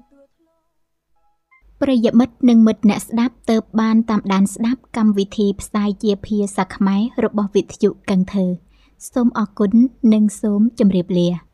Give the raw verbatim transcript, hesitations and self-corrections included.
ប្រិយមិត្តនិងមិត្តអ្នកស្ដាប់ទើបបានតាមដានស្ដាប់កម្មវិធីផ្សាយជាភាសាខ្មែររបស់វិទ្យុកឹងធើសូមអរគុណនិងសូមជម្រាបលា